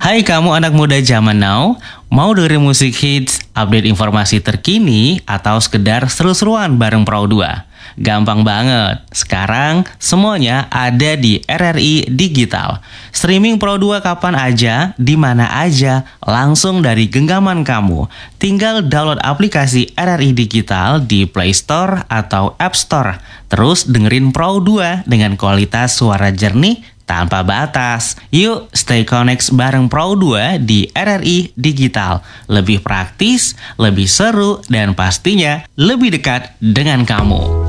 Hai kamu anak muda zaman now, mau dengerin musik hits, update informasi terkini, atau sekedar seru-seruan bareng Pro 2? Gampang banget, sekarang semuanya ada di RRI Digital. Streaming Pro 2 kapan aja, di mana aja, langsung dari genggaman kamu. Tinggal download aplikasi RRI Digital di Play Store atau App Store. Terus dengerin Pro 2 dengan kualitas suara jernih tanpa batas. Yuk stay connect bareng Pro 2 di RRI Digital. Lebih praktis, lebih seru, dan pastinya lebih dekat dengan kamu.